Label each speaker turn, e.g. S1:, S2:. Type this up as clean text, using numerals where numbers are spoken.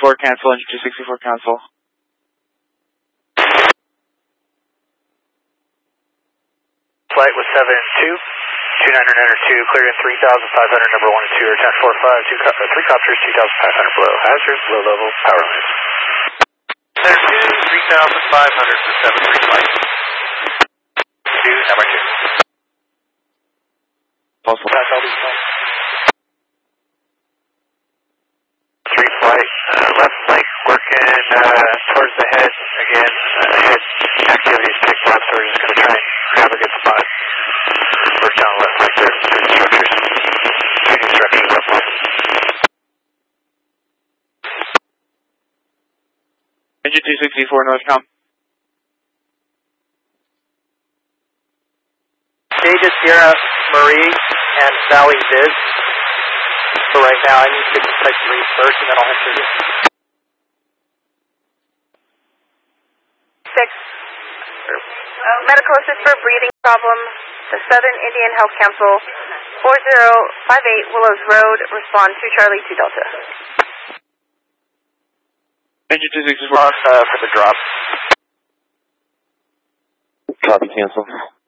S1: 264 cancel, engine 264 cancel.
S2: Flight was 72, 2900 enter 2, clear in 3500, number 1 and 2, return 45, 3 copters, 2500 below, hazards, low level, power limits. Center 2, 3500 for 73 flight. 2, number 2.
S1: Possible.
S2: Pass all these flights. 3 flight, left flank working towards the head again. Head activities picked up, so we're just going to try and grab a good spot. Work down left right there, structures. Shooting structures up left.
S1: Engine 264 northbound.
S2: Stage is Sierra Marie and Valley Viz. For right now, I need to get type 3 first, and then I'll hit
S3: 6. Medical assist for breathing problem. The Southern Indian Health Council, 4058 Willows Road. Respond to Charlie 2 Delta.
S1: Engine 264.
S2: for the drop.
S4: Copy, cancel.